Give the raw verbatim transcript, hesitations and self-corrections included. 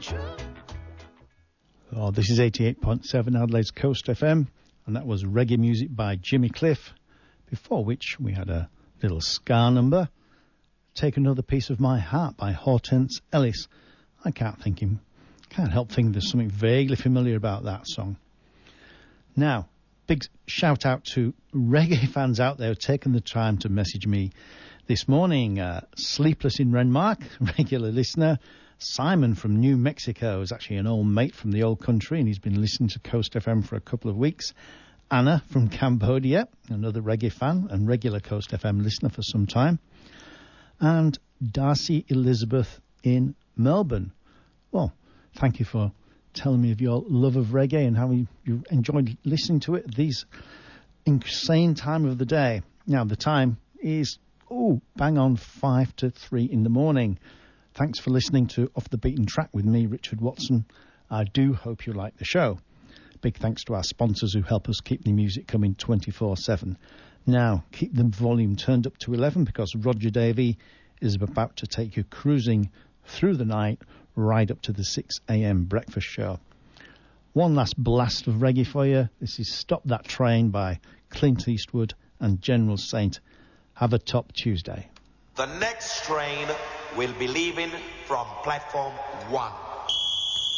Oh, this is eighty-eight point seven Adelaide's Coast F M, and that was reggae music by Jimmy Cliff, before which we had a little ska number, Take Another Piece of My Heart by Hortense Ellis. I can't think him, can't help thinking there's something vaguely familiar about that song. Now, big shout out to reggae fans out there who've taken the time to message me this morning. Uh, Sleepless in Renmark, regular listener. Simon from New Mexico is actually an old mate from the old country, and he's been listening to Coast F M for a couple of weeks. Anna from Cambodia, another reggae fan and regular Coast F M listener for some time. And Darcy Elizabeth in Melbourne. Well, thank you for telling me of your love of reggae and how you, you enjoyed listening to it these insane time of the day. Now, the time is, oh, bang on five to three in the morning. Thanks for listening to Off the Beaten Track with me, Richard Watson. I do hope you like the show. Big thanks to our sponsors who help us keep the music coming twenty-four seven. Now, keep the volume turned up to eleven because Roger Davey is about to take you cruising through the night right up to the six a.m. breakfast show. One last blast of reggae for you. This is Stop That Train by Clint Eastwood and General Saint. Have a top Tuesday. The next train will be leaving from platform one.